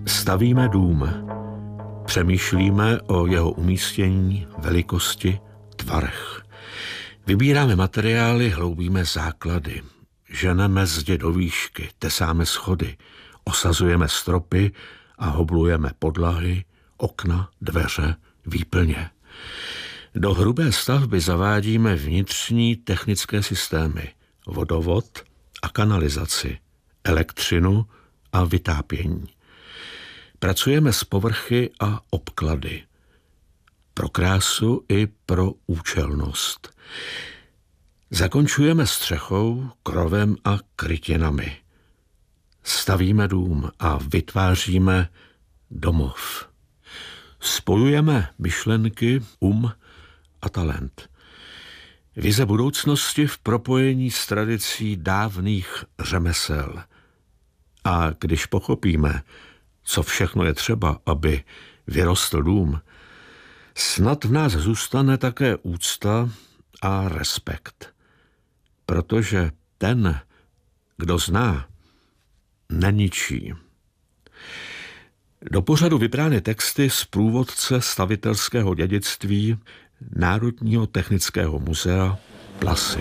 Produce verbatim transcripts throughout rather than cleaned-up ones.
Stavíme dům. Přemýšlíme o jeho umístění, velikosti, tvarech. Vybíráme materiály, hloubíme základy. Ženeme zdi do výšky, tesáme schody, osazujeme stropy a hoblujeme podlahy, okna, dveře, výplně. Do hrubé stavby zavádíme vnitřní technické systémy, vodovod a kanalizaci, elektřinu a vytápění. Pracujeme s povrchy a obklady. Pro krásu i pro účelnost. Zakončujeme střechou, krovem a krytinami. Stavíme dům a vytváříme domov. Spojujeme myšlenky, um a talent. Vize budoucnosti v propojení s tradicí dávných řemesel. A když pochopíme, co všechno je třeba, aby vyrostl dům, snad v nás zůstane také úcta a respekt. Protože ten, kdo zná, neničí. Do pořadu vybrány texty z průvodce stavitelského dědictví Národního technického muzea Plasy.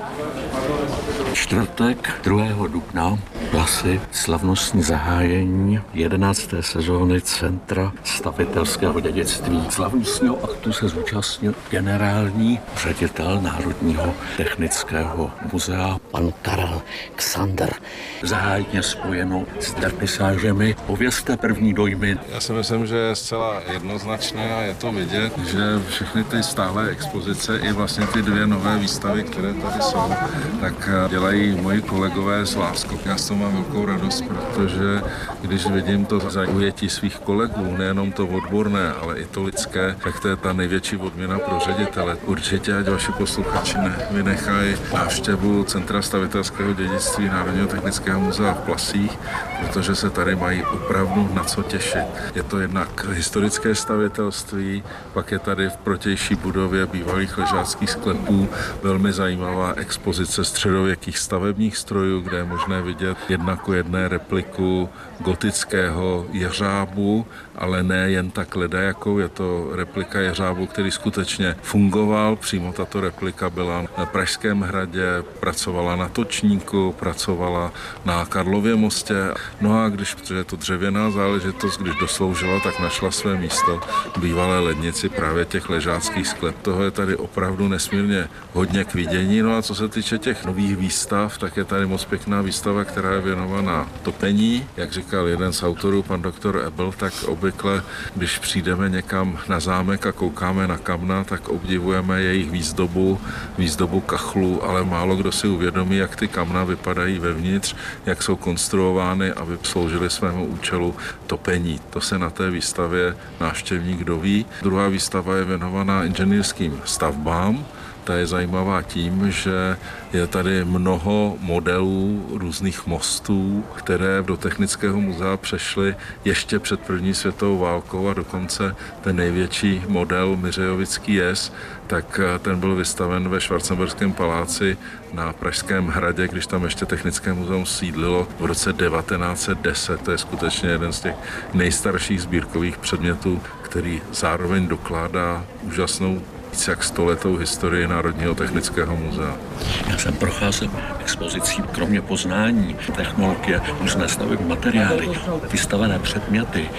Čtvrtek druhého dubna, Plasy, slavnostní zahájení jedenácté sezóny Centra stavitelského dědictví. Slavnostního aktu se zúčastnil generální ředitel Národního technického muzea pan Karel Ksander. Zahájení spojeno s vernisážemi. Povězte první dojmy. Já si myslím, že je zcela jednoznačné a je to vidět, že všechny ty stálé expozice i vlastně ty dvě nové výstavy, které tady jsou, tak dělají moji kolegové s láskou. Já s toho mám velkou radost, protože když vidím to zaujetí svých kolegů, nejenom to odborné, ale i to lidské, tak to je ta největší odměna pro ředitele. Určitě, ať vaši posluchači nevynechají návštěvu Centra stavitelského dědictví Národního technického muzea v Plasích, protože se tady mají opravdu na co těšit. Je to jednak historické stavitelství, pak je tady v protější budově bývalých ležáckých sklepů velmi zajímavá expozice středověkých stavebních strojů, kde je možné vidět jedna ku jedné repliku gotického jeřábu, ale ne jen tak ledajakou, je to replika jeřábu, který skutečně fungoval. Přímo tato replika byla na Pražském hradě, pracovala na Točníku, pracovala na Karlově mostě. No a když, protože je to dřevěná záležitost, když dosloužila, tak našla své místo v bývalé lednici právě těch ležáckých sklep. Toho je tady opravdu nesmírně hodně k vidění. No a co se týče těch nových výstav, tak je tady moc pěkná výstava, která je věnovaná topení. Jak říkal jeden z autorů, pan doktor Ebel, tak obvykle, když přijdeme někam na zámek a koukáme na kamna, tak obdivujeme jejich výzdobu, výzdobu kachlu, ale málo kdo si uvědomí, jak ty kamna vypadají vevnitř, jak jsou konstruovány, aby sloužily svému účelu topení. To se na té výstavě návštěvník doví. Druhá výstava je věnovaná inženýrským stavbám. Ta je zajímavá tím, že je tady mnoho modelů různých mostů, které do Technického muzea přešly ještě před první světovou válkou a dokonce ten největší model Miřejovický jez, tak ten byl vystaven ve Schwarzenberském paláci na Pražském hradě, když tam ještě Technické muzeum sídlilo v roce devatenáct set deset. To je skutečně jeden z těch nejstarších sbírkových předmětů, který zároveň dokládá úžasnou více jak stoletou historii Národního technického muzea. Já jsem procházel expozicí, kromě poznání technologie, různé stavební materiály, vystavené předměty,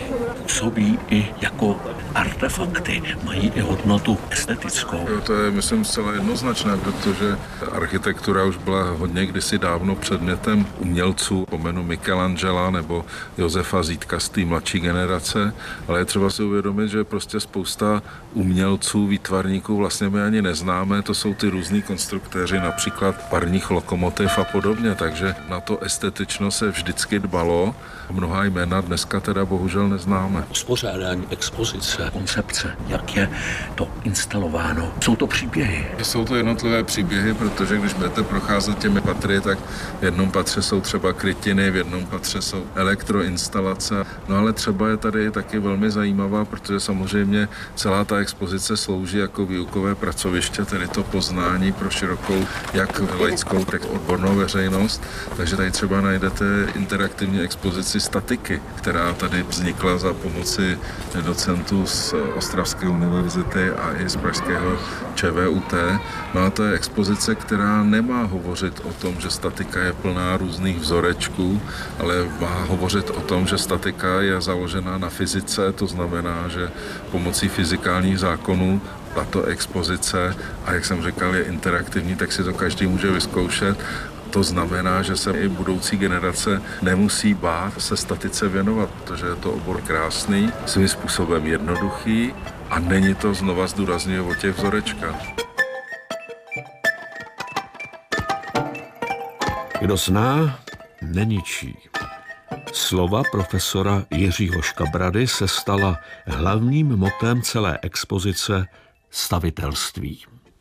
působí i jako artefakty, mají i hodnotu estetickou. Jo, to je, myslím, zcela jednoznačné, protože architektura už byla hodně kdysi dávno předmětem umělců, po jménu Michelangela nebo Josefa Zítka z té mladší generace, ale je třeba si uvědomit, že prostě spousta umělců, výtvarníků vlastně my ani neznáme, to jsou ty různý konstruktéři, například parních lokomotiv a podobně, takže na to estetično se vždycky dbalo. Mnohá jména dneska teda bohužel neznáme. uspořádání expozice, koncepce, jak je to instalováno. Jsou to příběhy. Jsou to jednotlivé příběhy, protože když budete procházet těmi patry, tak v jednom patře jsou třeba krytiny, v jednom patře jsou elektroinstalace. No ale třeba je tady taky velmi zajímavá, protože samozřejmě celá ta expozice slouží jako výukové pracoviště, tedy to poznání pro širokou, jak laickou, tak odbornou veřejnost. Takže tady třeba najdete interaktivní expozici statiky, která tady vznikla za pomoci docentů z Ostravské univerzity a i z pražského ČVUT. No a to je expozice, která nemá hovořit o tom, že statika je plná různých vzorečků, ale má hovořit o tom, že statika je založená na fyzice, to znamená, že pomocí fyzikálních zákonů tato expozice, a jak jsem říkal, je interaktivní, tak si to každý může vyzkoušet. To znamená, že se i budoucí generace nemusí bát se statice věnovat, protože je to obor krásný, svým způsobem jednoduchý a není to, znova zdůrazňuji, o těch vzorečkách. Kdo zná, neničí. Slova profesora Jiřího Škabrady se stala hlavním motem celé expozice stavitelství.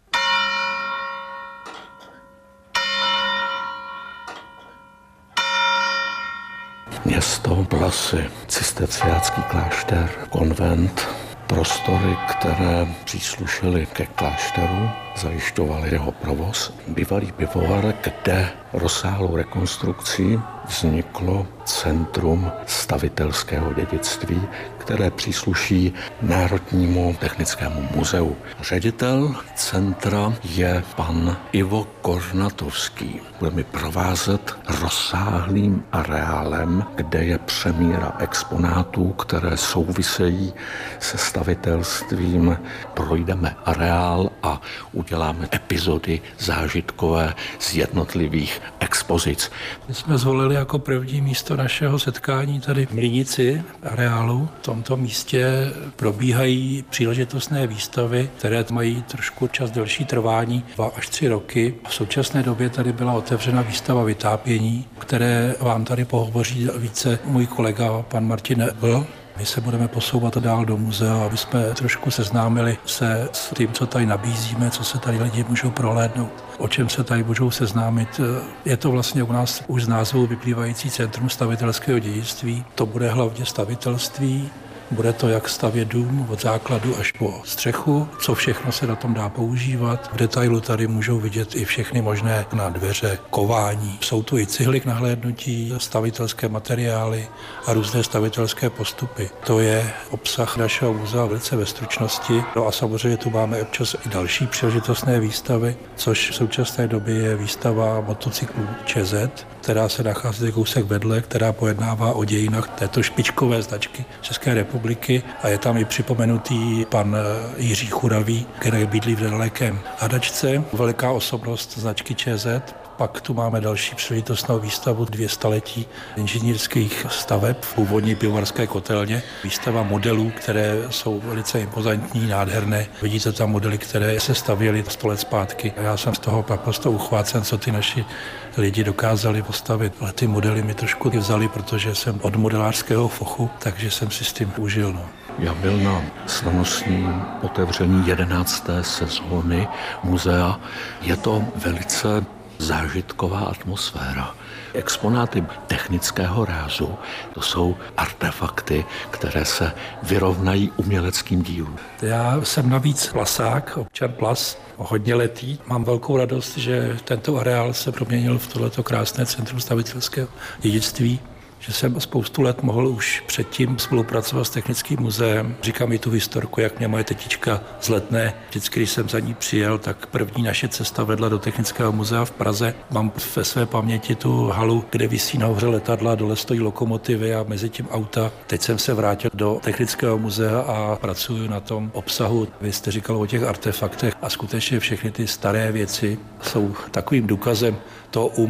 Město, Vlasy, cisterciácký klášter, konvent, prostory, které příslušely ke klášteru, zajišťovaly jeho provoz. Bývalý pivovar, kde rozsáhlou rekonstrukcí vzniklo Centrum stavitelského dědictví, které přísluší Národnímu technickému muzeu. Ředitel centra je pan Ivo Kornatovský. Bude mi provázet rozsáhlým areálem, kde je přemíra exponátů, které souvisejí se stavitelstvím. Projdeme areál a uděláme epizody zážitkové z jednotlivých expozic. My jsme zvolili jako první místo našeho setkání tady v Mlýnici areálu. V tomto místě probíhají příležitostné výstavy, které mají trošku čas delší trvání, dva až tři roky. V současné době tady byla otevřena výstava vytápění, které vám tady pohovoří více můj kolega pan Martin Vl. My se budeme posouvat dál do muzea, aby jsme trošku seznámili se s tím, co tady nabízíme, co se tady lidi můžou prohlédnout, o čem se tady můžou seznámit. Je to vlastně u nás už z názvu vyplývající Centrum stavitelského dědictví. To bude hlavně stavitelství. Bude to, jak stavět dům od základu až po střechu, co všechno se na tom dá používat. V detailu tady můžou vidět i všechny možné na dveře, kování. Jsou tu i cihly k nahlédnutí, stavitelské materiály a různé stavitelské postupy. To je obsah našeho muzea velice ve stručnosti. No a samozřejmě tu máme občas i další příležitostné výstavy, což v současné době je výstava motocyklů ČZ, která se nachází kousek vedle, která pojednává o dějinách této špičkové značky České republiky a je tam i připomenutý pan Jiří Churavý, který bydlí v nedalekém Hadačce, veliká osobnost značky ČZ. Pak tu máme další příležitostnou výstavu dvě staletí inženýrských staveb v původní pivovarské kotelně. Výstava modelů, které jsou velice impozantní, nádherné. Vidíte tam modely, které se stavěly sto let zpátky. Já jsem z toho naprosto uchvácen, co ty naši lidi dokázali postavit. Ale ty modely mi trošku vzali, protože jsem od modelářského fochu, takže jsem si s tím užil. No. Já byl na slavnostním otevření jedenácté sezóny muzea. Je to velice zážitková atmosféra. Exponáty technického rázu, to jsou artefakty, které se vyrovnají uměleckým dílům. Já jsem navíc plasák, občan Plas, hodně letý. Mám velkou radost, že tento areál se proměnil v tohleto krásné centrum stavitelského dědictví, že jsem spoustu let mohl už předtím spolupracovat s Technickým muzeem. Říkám mi tu historku, jak mě moje tetička z Letné. Vždycky, když jsem za ní přijel, tak první naše cesta vedla do Technického muzea v Praze. Mám ve své paměti tu halu, kde visí nahoře letadla, dole stojí lokomotivy a mezi tím auta. Teď jsem se vrátil do Technického muzea a pracuji na tom obsahu. Vy jste říkal o těch artefaktech a skutečně všechny ty staré věci jsou takovým důkazem toho umu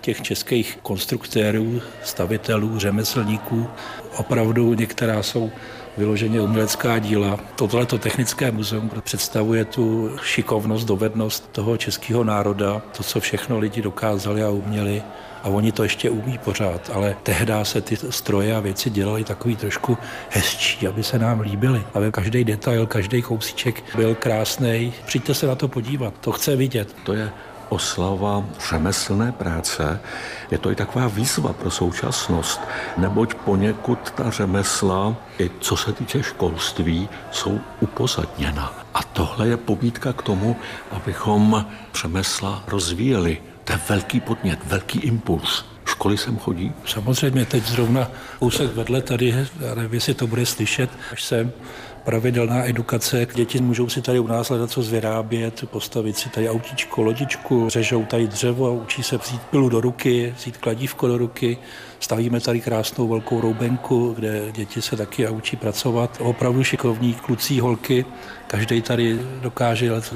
těch českých konstruktérů, stavitelů, řemeslníků. Opravdu některá jsou vyloženě umělecká díla. Tohleto technické muzeum představuje tu šikovnost, dovednost toho českého národa, to, co všechno lidi dokázali a uměli. A oni to ještě umí pořád, ale tehdy se ty stroje a věci dělaly takový trošku hezčí, aby se nám líbily. Aby každý detail, každý kousíček byl krásný. Přijďte se na to podívat, to chce vidět. To je oslava řemeslné práce. Je to i taková výzva pro současnost, neboť poněkud ta řemesla, i co se týče školství, jsou upozadněna. A tohle je pobídka k tomu, abychom řemesla rozvíjeli. To je velký podnět, velký impuls. Školy sem chodí? Samozřejmě teď zrovna kousek vedle tady, já nevím, jestli to bude slyšet, až sem pravidelná edukace. Děti můžou si tady u nás hledat co vyrábět, postavit si tady autíčko, lodičku, řežou tady dřevo a učí se vzít pilu do ruky, vzít kladívko do ruky. Stavíme tady krásnou velkou roubenku, kde děti se taky učí pracovat. Opravdu šikovní kluci, holky, každý tady dokáže